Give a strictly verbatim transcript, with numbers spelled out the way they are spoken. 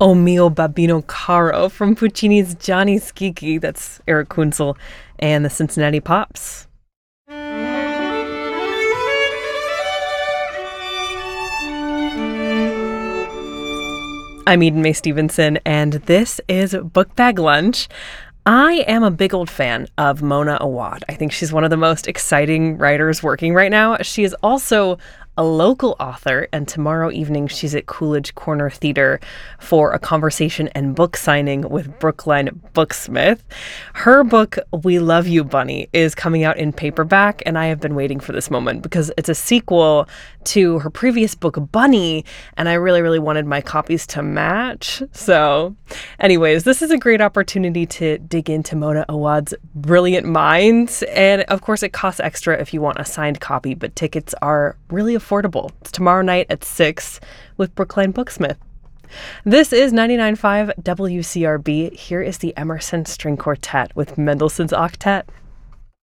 O Mio Babbino Caro from Puccini's Gianni Schicchi. That's Eric Kunzel and the Cincinnati Pops. I'm Eden Mae Stevenson, and this is Book Bag Lunch. I am a big old fan of Mona Awad. I think she's one of the most exciting writers working right now. She is also a local author, and tomorrow evening she's at Coolidge Corner Theater for a conversation and book signing with Brookline Booksmith. Her book, We Love You, Bunny, is coming out in paperback, and I have been waiting for this moment because it's a sequel to her previous book, Bunny, and I really, really wanted my copies to match. So anyways, this is a great opportunity to dig into Mona Awad's brilliant mind, and of course it costs extra if you want a signed copy, but tickets are really affordable. It's tomorrow night at six with Brookline Booksmith. This is ninety-nine point five W C R B. Here is the Emerson String Quartet with Mendelssohn's Octet.